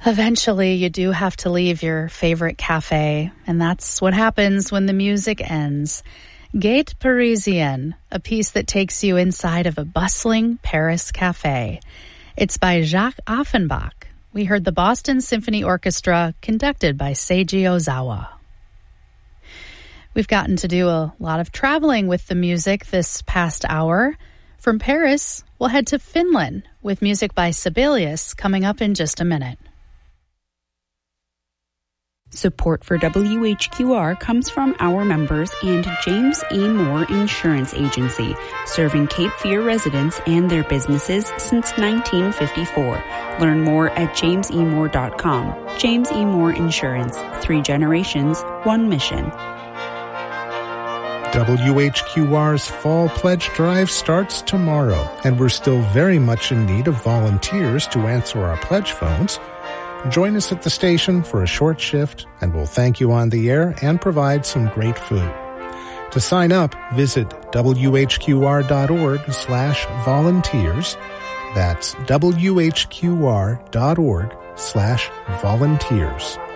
Eventually, you do have to leave your favorite cafe, and that's what happens when the music ends. Gate Parisienne, a piece that takes you inside of a bustling Paris cafe. It's by Jacques Offenbach. We heard the Boston Symphony Orchestra, conducted by Seiji Ozawa. We've gotten to do a lot of traveling with the music this past hour. From Paris, we'll head to Finland with music by Sibelius coming up in just a minute. Support for WHQR comes from our members and James E. Moore Insurance Agency, serving Cape Fear residents and their businesses since 1954. Learn more at jamesemore.com. James E. Moore Insurance. 3 generations, 1 mission. WHQR's Fall Pledge Drive starts tomorrow, and we're still very much in need of volunteers to answer our pledge phones. Join us at the station for a short shift, and we'll thank you on the air and provide some great food. To sign up, visit whqr.org/volunteers. That's whqr.org/volunteers.